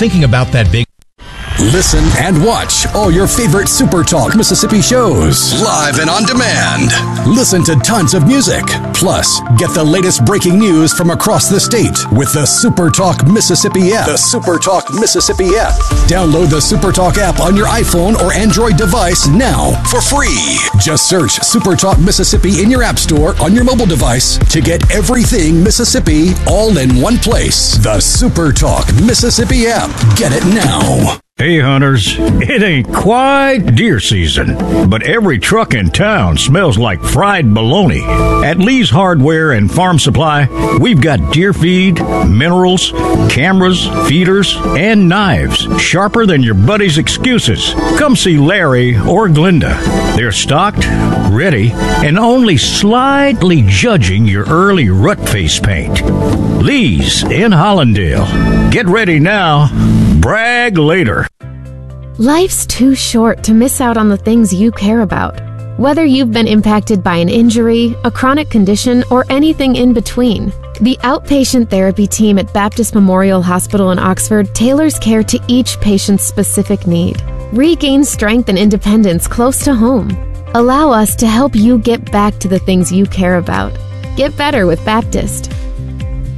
thinking about that big... Listen and watch all your favorite Super Talk Mississippi shows live and on demand. Listen to tons of music. Plus, get the latest breaking news from across the state with the Super Talk Mississippi app. The Super Talk Mississippi app. Download the Super Talk app on your iPhone or Android device now for free. Just search Super Talk Mississippi in your app store on your mobile device to get everything Mississippi all in one place. The Super Talk Mississippi app. Get it now. Hey hunters, it ain't quite deer season, but every truck in town smells like fried bologna. At Lee's Hardware and Farm Supply, we've got deer feed, minerals, cameras, feeders, and knives sharper than your buddy's excuses. Come see Larry or Glinda. They're stocked, ready, and only slightly judging your early rut face paint. Lee's in Hollandale. Get ready now. Brag later. Life's too short to miss out on the things you care about. Whether you've been impacted by an injury, a chronic condition, or anything in between, the outpatient therapy team at Baptist Memorial Hospital in Oxford tailors care to each patient's specific need. Regain strength and independence close to home. Allow us to help you get back to the things you care about. Get better with Baptist.